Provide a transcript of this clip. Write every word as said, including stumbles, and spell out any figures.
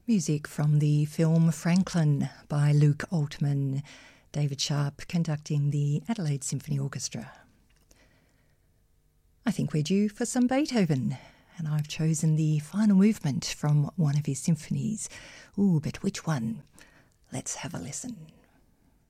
Music from the film Franklin by Luke Altman, David Sharp conducting the Adelaide Symphony Orchestra. I think we're due for some Beethoven, and I've chosen the final movement from one of his symphonies. Ooh, but which one? Let's have a listen.